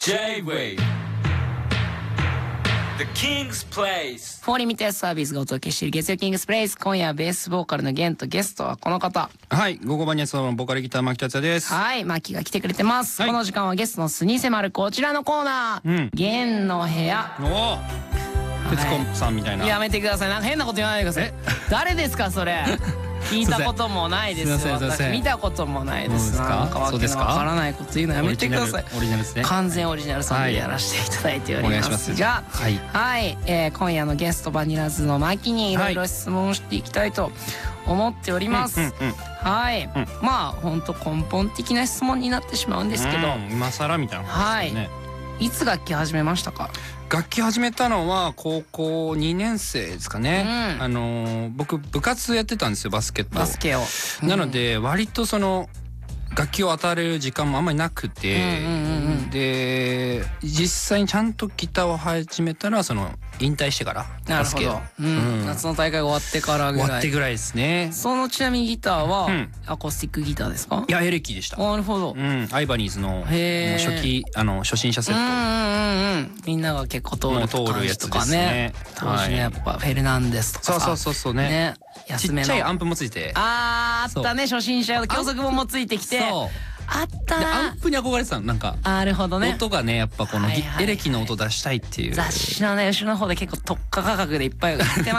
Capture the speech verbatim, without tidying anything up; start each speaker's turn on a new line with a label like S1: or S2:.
S1: J-Wave The King's Place
S2: フォーリミテスサービスがお届けしている月曜キングスプレイス。今夜はベースボーカルのゲンとゲストはこの方。
S3: はい、午後バニャスのボーカルギター牧田敦也です。
S2: はい、マキが来てくれてます、
S3: はい、
S2: この時間はゲストの素に迫るこちらのコーナー、うん、ゲンの部屋。
S3: おお、徹子さんみたいな。
S2: やめてください、なんか変なこと言わないでください。誰ですかそれ。聞いたこともないですよ。私見たこともないです。なんかわけのわからないこと言うのやめてください。
S3: オリジナルですね。
S2: 完全オリジナルさんでやらせていただいておりますが、はい、はい、えー、今夜のゲストバニラズのマキにいろいろ質問していきたいと思っております。はい、うん、まあ本当根本的な質問になってしまうんですけど、
S3: うん、今更みたいな話ですね。
S2: はい、いつ楽器始めましたか？
S3: 楽器始めたのは高校にねん生ですかね、うん、あの僕部活やってたんですよ、バスケット。
S2: バスケを、
S3: うん、なので割とその楽器を与える時間もあんまりなくて、で実際にちゃんとギターを始めたらその引退してから。
S2: なるほど、うんうん、夏の大会が終わってからぐらい。
S3: 終わってぐらいですね。
S2: そのちなみにギターは、うん、アコースティックギターですか？
S3: いやエレキでした。
S2: なるほど、
S3: うん、アイバニーズの初期あの初心者セット。うん
S2: うんうん、みんなが結構通る感じとかね。当時ねやっぱフェルナンデスとかさ。
S3: そうそうそうそうね。ね、
S2: 安めの
S3: ちっちゃいアンプもついて。
S2: あーあったね、初心者用の教則本もついてきて。そうあったな。
S3: アンプに憧れてたの、なんか。なるほどね。音がね、やっぱこのエレキの音出したいっていう。
S2: 雑誌のね後ろの方で結構特価価格でいっぱい売ってます